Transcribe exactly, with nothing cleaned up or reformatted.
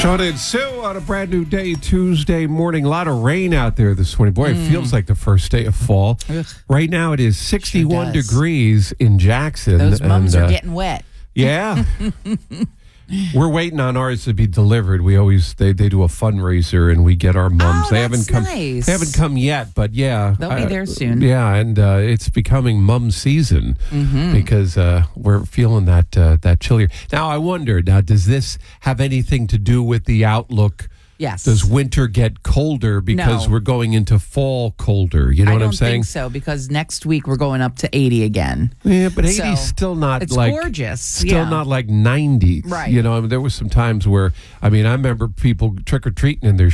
Sean and Sue on a brand new day, Tuesday morning. A lot of rain out there this morning. Boy, it feels like the first day of fall. Ugh. Right now it is sixty-one Sure does. degrees in Jackson. Those mums and, are uh, getting wet. Yeah. We're waiting on ours to be delivered. We always they, they do a fundraiser and we get our mums. Oh, they that's haven't come. nice. They haven't come yet, but yeah, They'll be uh, there soon. Yeah, and uh, it's becoming mum season Mm-hmm. because uh, we're feeling that uh, that chillier. Now I wonder. Now, does this have anything to do with the outlook? Yes. Does winter get colder because No. we're going into fall colder? You know I what don't I'm saying? think so, because next week we're going up to eighty again. Yeah, but eighty's So, still not it's like gorgeous, Still yeah. not like ninety. Right. You know, I mean, there was some times where I mean, I remember people trick or treating in their